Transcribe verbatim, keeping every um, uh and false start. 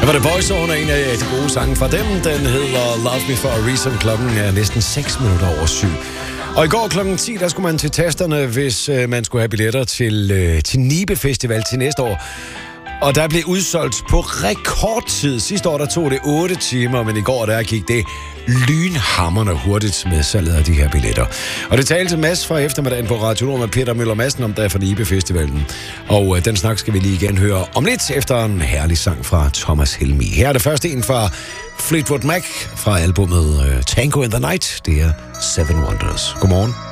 var The Boys, og en af de gode sange fra dem. Den hedder Love Me For A Reason. Klokken er næsten seks minutter over syv. Og i går klokken ti, der skulle man til tasterne, hvis øh, man skulle have billetter til, øh, til Nibe Festival til næste år. Og der blev udsolgt på rekordtid. Sidste år der tog det otte timer, men i går der gik det lynhamrende hurtigt med salget af de her billetter. Og det talte Mads fra eftermiddagen på Radio Nord med Peter Møller Madsen om der for Nibe Festivalen. Og øh, den snak skal vi lige igen høre om lidt efter en herlig sang fra Thomas Helmig. Her er det første en fra Fleetwood Mac fra albumet øh, Tango in the Night. Det er Seven Wonders. Godmorgen.